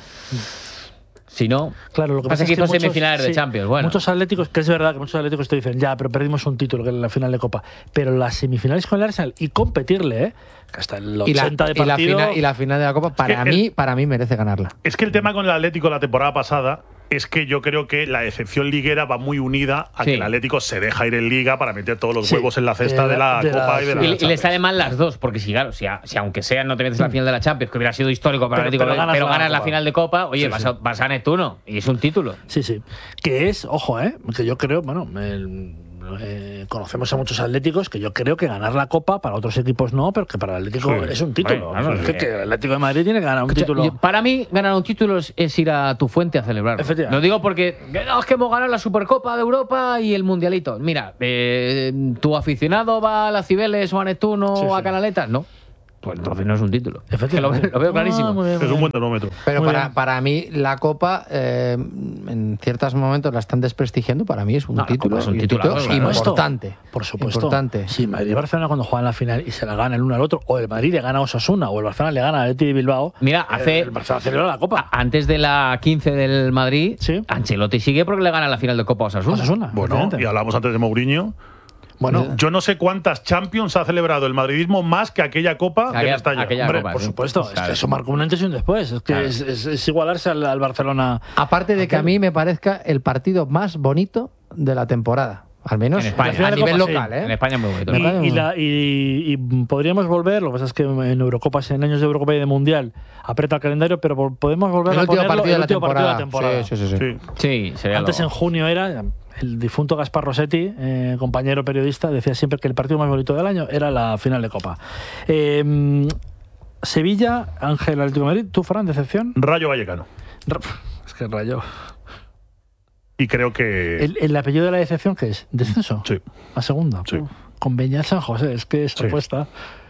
Si no, Claro, lo que pasa pasa es que es que hizo muchos- semifinales de sí, Champions. Bueno, Muchos atléticos, que es verdad que muchos atléticos te dicen, ya, pero perdimos un título, que es la final de Copa. Pero las semifinales con el Arsenal y competirle, ¿eh? Que hasta el Y la, ochenta de y la partido. final, y la final de la Copa, para que mí, el- para mí merece ganarla. Es que el tema con el Atlético la temporada pasada es que yo creo que la decepción liguera va muy unida a Sí. que el Atlético se deja ir en Liga para meter todos los Sí. huevos en la cesta De de la- la, de la- Copa y de la y, y le Champions. sale mal las dos, porque si, claro, si, a- si aunque sea no te metes la final de la Champions, que hubiera sido histórico para el Pero- Atlético, pero pero ganas ganas, la la Copa. final de Copa, oye, Sí, vas, sí. A, vas a Neptuno y es un título. Sí, sí. Que es, ojo, ¿eh? Que yo creo, bueno, el- eh, conocemos a muchos atléticos que yo creo que ganar la Copa, para otros equipos no, pero que para el Atlético Sí. es un título. Bueno, claro, Es sí. que, que el Atlético de Madrid tiene que ganar un Escucha, título. yo- para mí, ganar un título es, es ir a tu fuente a celebrarlo. Efectivamente. Lo digo porque que no, es que hemos ganado la Supercopa de Europa y el Mundialito. Mira, eh, ¿tu aficionado va a la Cibeles o a Neptuno Sí, o a sí. Canaletas? No. Pues entonces no es un título. Que lo, Efectivamente. lo veo clarísimo. Ah, muy bien, muy Es un bien. buen termómetro. Pero Muy para, bien. para mí, la Copa, eh, en ciertos momentos la están desprestigiando. Para mí es un No, la título, Copa es un y titulazo, título claro. importante. Por supuesto. Importante. Sí, Madrid y Barcelona cuando juegan la final y se la gana el uno al otro, o el Madrid le gana a Osasuna, o el Barcelona le gana al Athletic de Bilbao. Mira, eh, hace. El Barcelona celebra la Copa. a- Antes de la quince del Madrid, Sí. Ancelotti sigue porque le gana la final de Copa a Osasuna. Osasuna. Bueno, efectivamente. y hablamos antes de Mourinho. Bueno, Yo no sé cuántas Champions ha celebrado el madridismo más que aquella Copa de Aquella- Mestalla. aquella Hombre, Copa, por sí. supuesto. Es Claro. que eso marcó un antes y un después. Es que Claro. es, es- es igualarse al, al Barcelona. Aparte de que a Aquel- mí me parezca el partido más bonito de la temporada. Al menos En España. a final de nivel Copa, sí. local, ¿eh? En España es muy bonito. Me Y, parece y muy- la- y- y podríamos volver, lo que pasa es que en Eurocopas, en años de Eurocopa y de Mundial, aprieta el calendario, pero vol- podemos volver El a último ponerlo partido de el la último partido de temporada. la temporada. Sí, sí, sí, sí. Sí. Sí, sería Antes lo- en junio era el difunto Gaspar Rossetti, eh, compañero periodista, decía siempre que el partido más bonito del año era la final de Copa. Eh, Sevilla, Ángel Atlético de Madrid, ¿tú, Fran, decepción? Rayo Vallecano. Ra- Es que rayo. Y creo que. ¿El, el apellido de la decepción qué es? ¿Descenso? Sí. ¿A segunda? Sí. Uf, con Beñat San José, es que esa Sí. apuesta.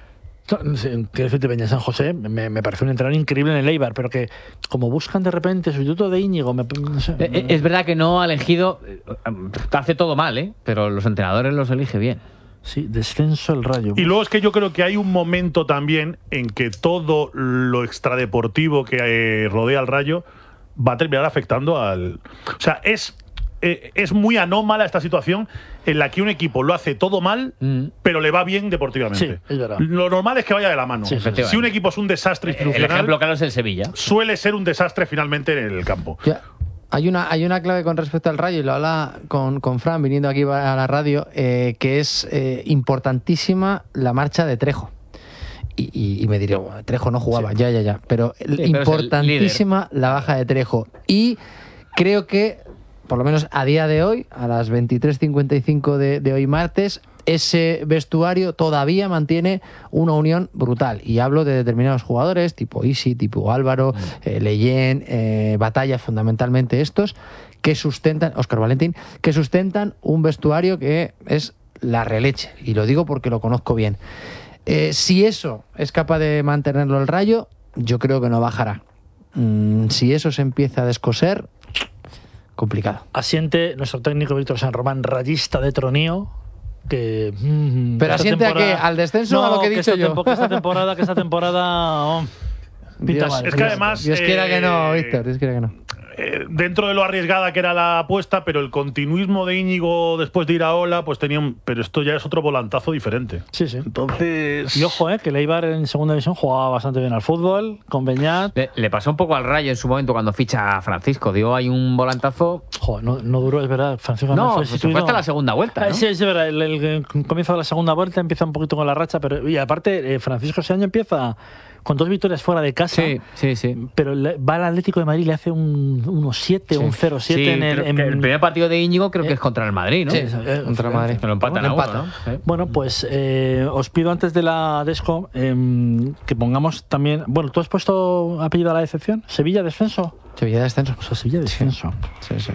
No sé, quiero decirte, Beñat San José me, me parece un entrenador increíble en el Eibar, pero que como buscan de repente sustituto de Íñigo, me, no sé, Eh, eh, Es verdad que no ha elegido. eh, Hace todo mal, ¿eh? Pero los entrenadores los elige bien. sí, descenso el rayo. Y luego es que yo creo que hay un momento también en que todo lo extradeportivo que eh, rodea al Rayo va a terminar afectando al. O sea, es, eh, es muy anómala esta situación en la que un equipo lo hace todo mal, Mm. pero le va bien deportivamente. Sí, es verdad. Lo normal es que vaya de la mano. Sí, efectivamente. Si un equipo es un desastre El institucional, ejemplo claro es el Sevilla. suele ser un desastre finalmente en el campo. Ya, Hay una, hay una clave con respecto al Rayo, y lo habla con, con Fran viniendo aquí a la radio, eh, que es eh, importantísima la marcha de Trejo. Y, y- y me diré, "Bueno, Trejo no jugaba, ya, ya, ya. Pero pero es el importantísima la baja de Trejo. Y creo que, por lo menos a día de hoy, a las veintitrés cincuenta y cinco de, de hoy martes, ese vestuario todavía mantiene una unión brutal. Y hablo de determinados jugadores, tipo Isi, tipo Álvaro, eh, Leyen, eh, Batalla, fundamentalmente estos, que sustentan, Óscar Valentín, que sustentan un vestuario que es la releche. Y lo digo porque lo conozco bien. Eh, si eso es capaz de mantenerlo el Rayo, yo creo que no bajará. Mm, si eso se empieza a descoser, complicado. Asiente nuestro técnico Víctor San Román, rayista de Tronío. Que, mm, ¿Pero esta asiente a temporada- qué? ¿Al descenso o a lo que he dicho esta yo? tempo- que esta temporada, que esta temporada oh, pinta Dios, mal. Es que además. Dios quiera que no, eh, Víctor, Dios quiera que no. eh, dentro de lo arriesgada que era la apuesta, pero el continuismo de Íñigo después de ir a Ola, pues tenía un. Pero esto ya es otro volantazo diferente. Sí, sí. Entonces. Y ojo, eh, que el Eibar en segunda división jugaba bastante bien al fútbol, con Beñat. Le, le pasó un poco al Rayo en su momento cuando ficha a Francisco. Dio ahí un volantazo. Joder, no, no duró, es verdad. Francisco No, fue pues se sustituido. fue hasta la segunda vuelta, Ah, ¿no? Sí, es verdad. El, el comienzo de la segunda vuelta empieza un poquito con la racha, pero y aparte, eh, Francisco ese año empieza con dos victorias fuera de casa. Sí, sí, sí. Pero le- va al Atlético de Madrid y le hace un uno siete, un cero siete Sí, en el. creo en- que el primer partido de Íñigo creo que es contra el Madrid, ¿no? Sí, eh, contra el Madrid. Que lo empatan Lo a uno, empata. ¿no? Sí. Bueno, pues eh, os pido antes de la Desco em, que pongamos también. Bueno, ¿tú has puesto apellido a la decepción? ¿Sevilla descenso? Sevilla de descenso. O sea, Sevilla descenso. Sí, sí.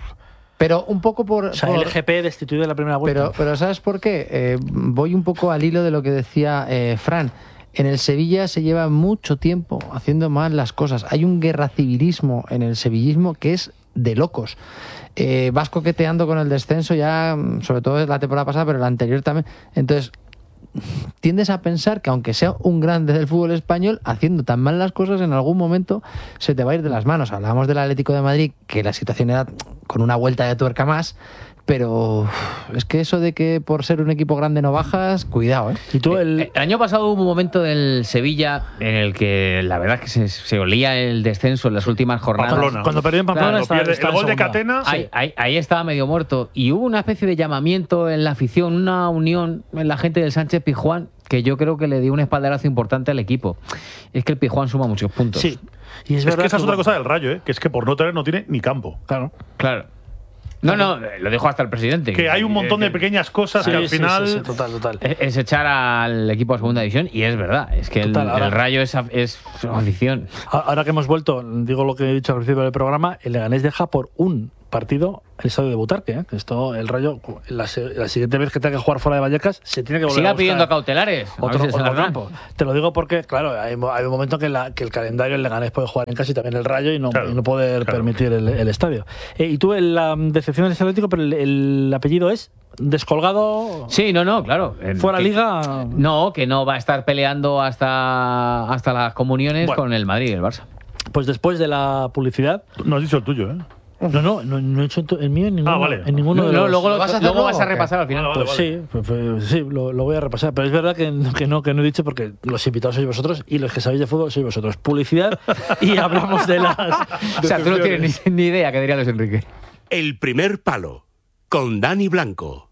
Pero un poco por... O sea, por- el G P destituido de la primera vuelta. Pero, pero ¿sabes por qué? Eh, voy un poco al hilo de lo que decía eh, Fran. En el Sevilla se lleva mucho tiempo haciendo mal las cosas. Hay un guerra civilismo en el sevillismo que es de locos. Eh, vas coqueteando con el descenso ya, sobre todo la temporada pasada, pero la anterior también. Entonces, tiendes a pensar que aunque sea un grande del fútbol español, haciendo tan mal las cosas, en algún momento se te va a ir de las manos. Hablábamos del Atlético de Madrid, que la situación era con una vuelta de tuerca más, pero es que eso de que por ser un equipo grande no bajas, cuidado, ¿eh? Y tú el... el año pasado hubo un momento del Sevilla en el que la verdad es que se, se olía el descenso en las últimas jornadas. Pamplona. Cuando perdió en Pamplona, Claro, estaba, pierde, estaba el gol de segunda. Catena. Ahí, Sí. ahí, ahí estaba medio muerto y hubo una especie de llamamiento en la afición, una unión en la gente del Sánchez Pizjuán que yo creo que le dio un espaldarazo importante al equipo. Es que el Pizjuán suma muchos puntos. Sí. Y es, Es verdad que esa es otra que- cosa del Rayo, ¿eh? Que es que por no tener no tiene ni campo. Claro. Claro. No, no, lo dijo hasta el presidente. Que hay un montón de pequeñas cosas Sí, que al sí, final. sí, sí, total, total. Es, es echar al equipo a segunda división y es verdad, es que el, Total, ahora- el Rayo es, af- es su afición. Ahora que hemos vuelto, digo lo que he dicho al principio del programa, el Leganés deja por un partido el estadio de Butarque, ¿eh? Que esto, el Rayo, la, se- la siguiente vez que tenga que jugar fuera de Vallecas, se tiene que volver a Siga buscar pidiendo cautelares. a ver otro, si se otro las dan. campo. Te lo digo porque, claro, hay, mo- hay un momento que, la, que el calendario, el Leganés puede jugar en casa y también el Rayo y no, Claro, y no poder claro. permitir el, el estadio. Eh, y tú, el, la decepción del Atlético, pero el, el apellido es descolgado, Sí, no, no, claro. Eh, fuera que- liga. No, que no va a estar peleando hasta, hasta las comuniones Bueno. con el Madrid y el Barça. Pues después de la publicidad. No has dicho el tuyo, ¿eh? No, no, no, no he hecho en tu- el mío en ninguno, Ah, vale. en ninguno No, de no, los... luego ¿Lo lo- vas a hacer luego luego vas a o qué? repasar al final. Vale, vale. Pues sí, pues, pues sí, lo, lo voy a repasar. Pero es verdad que, que no, que no he dicho porque los invitados sois vosotros y los que sabéis de fútbol sois vosotros. Publicidad y hablamos de las. O sea, tú no tienes ni, ni idea, que diría Luis Enrique. El primer palo, con Dani Blanco.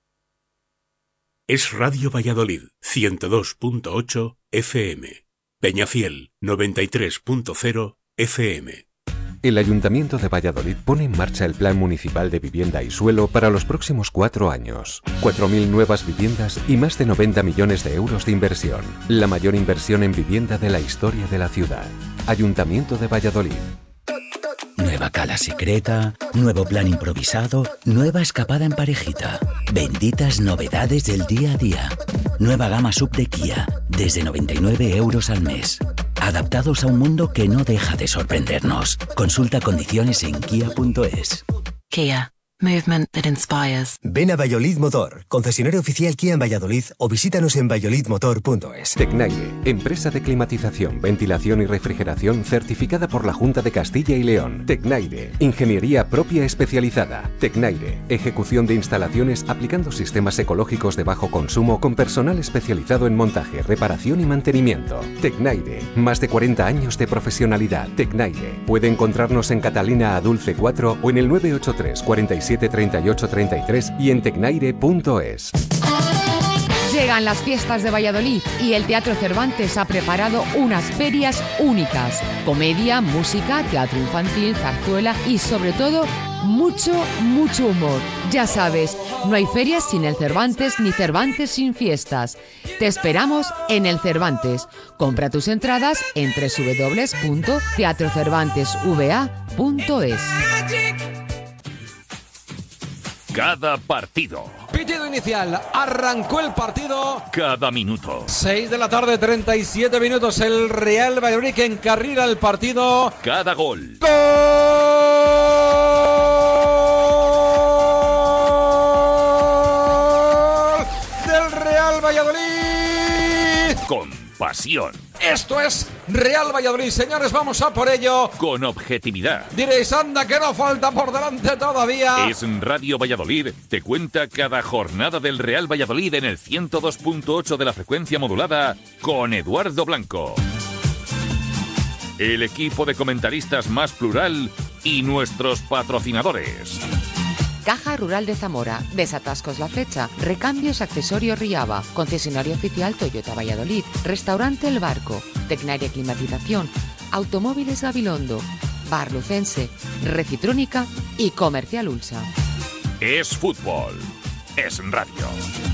Es Radio Valladolid, ciento dos punto ocho F M. Peñafiel, noventa y tres punto cero F M. El Ayuntamiento de Valladolid pone en marcha el Plan Municipal de Vivienda y Suelo para los próximos cuatro años. cuatro mil nuevas viviendas y más de noventa millones de euros de inversión. La mayor inversión en vivienda de la historia de la ciudad. Ayuntamiento de Valladolid. Nueva cala secreta, nuevo plan improvisado, nueva escapada en parejita. Benditas novedades del día a día. Nueva gama sub de Kia, desde noventa y nueve euros al mes. Adaptados a un mundo que no deja de sorprendernos. Consulta condiciones en kia punto es. Kia. Movement that inspires. Ven a Valladolid Motor, concesionario oficial Kia en Valladolid o visítanos en valladolid motor punto es. Tecnaire, empresa de climatización, ventilación y refrigeración certificada por la Junta de Castilla y León. Tecnaire, ingeniería propia especializada. Tecnaire, ejecución de instalaciones aplicando sistemas ecológicos de bajo consumo con personal especializado en montaje, reparación y mantenimiento. Tecnaire, más de cuarenta años de profesionalidad. Tecnaire, puede encontrarnos en Catalina Adulce cuatro o en el nueve ocho tres, cuarenta y siete, treinta y ocho, treinta y tres y en tecnaire punto es. Llegan las fiestas de Valladolid y el Teatro Cervantes ha preparado unas ferias únicas. Comedia, música, teatro infantil, zarzuela y sobre todo mucho, mucho humor. Ya sabes, no hay ferias sin el Cervantes ni Cervantes sin fiestas. Te esperamos en el Cervantes. Compra tus entradas en doble u doble u doble u punto teatro cervantes v a punto es. Cada partido. Pitido inicial, arrancó el partido. Cada minuto. seis de la tarde, treinta y siete minutos. El Real Valladolid que encarrila el partido. Cada gol. ¡Gol del Real Valladolid! Con pasión. Esto es Real Valladolid, señores, vamos a por ello. Con objetividad. Diréis, anda, que no falta por delante todavía. Es Radio Valladolid. Te cuenta cada jornada del Real Valladolid en el ciento dos punto ocho de la frecuencia modulada con Eduardo Blanco. El equipo de comentaristas más plural y nuestros patrocinadores. Caja Rural de Zamora, Desatascos La Flecha, Recambios Accesorios Riaba, Concesionario Oficial Toyota Valladolid, Restaurante El Barco, Tecnaire Climatización, Automóviles Gabilondo, Bar Lucense, Recitrónica y Comercial Ulsa. Es fútbol. Es radio.